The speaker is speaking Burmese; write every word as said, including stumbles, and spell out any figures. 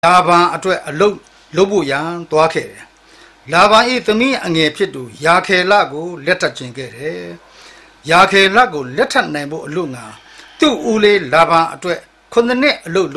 လာဗန်အတွက်အလုတ်လုပ်ဖို့ရန်သွားခဲ့တယ်လာဗန်၏သမီးအငယ်ဖြစ်သူယာခေလကိုလက်ထပ်ခြင်းခဲ့တယ်ယာခေလကိုလက်ထပ်နိုင်ဖို့အလို့ငါသူ့ဦးလေးလာဗန်အတွက်ခုနှစ်နှစ်အလုတ်